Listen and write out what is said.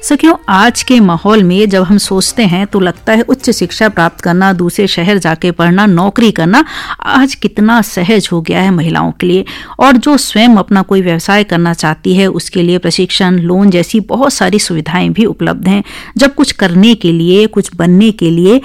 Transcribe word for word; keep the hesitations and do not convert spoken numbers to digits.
सखियों, आज के माहौल में जब हम सोचते हैं तो लगता है उच्च शिक्षा प्राप्त करना, दूसरे शहर जाके पढ़ना, नौकरी करना आज कितना सहज हो गया है महिलाओं के लिए। और जो स्वयं अपना कोई व्यवसाय करना चाहती है उसके लिए प्रशिक्षण, लोन जैसी बहुत सारी सुविधाएं भी उपलब्ध हैं। जब कुछ करने के लिए, कुछ बनने के लिए